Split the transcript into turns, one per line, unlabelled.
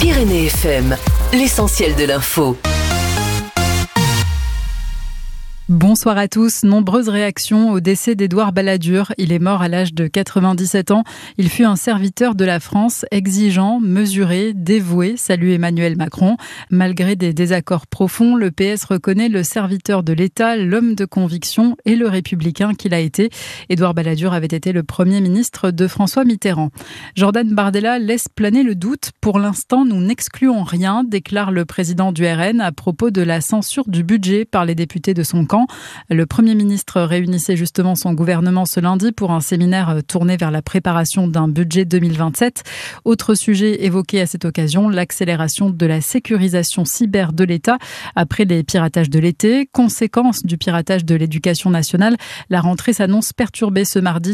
Pyrénées FM, l'essentiel de l'info.
Bonsoir à tous. Nombreuses réactions au décès d'Édouard Balladur. Il est mort à l'âge de 97 ans. Il fut un serviteur de la France, exigeant, mesuré, dévoué. Salue Emmanuel Macron. Malgré des désaccords profonds, le PS reconnaît le serviteur de l'État, l'homme de conviction et le républicain qu'il a été. Édouard Balladur avait été le Premier ministre de François Mitterrand. Jordan Bardella laisse planer le doute. Pour l'instant, nous n'excluons rien, déclare le président du RN à propos de la censure du budget par les députés de son camp. Le Premier ministre réunissait justement son gouvernement ce lundi pour un séminaire tourné vers la préparation d'un budget 2027. Autre sujet évoqué à cette occasion, l'accélération de la sécurisation cyber de l'État après les piratages de l'été. Conséquence du piratage de l'éducation nationale, la rentrée s'annonce perturbée ce mardi